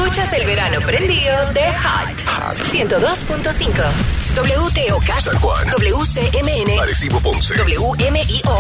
Escuchas el verano prendido de Hot 102.5. WTOK, San Juan, WCMN, Arecibo, Ponce, WMIO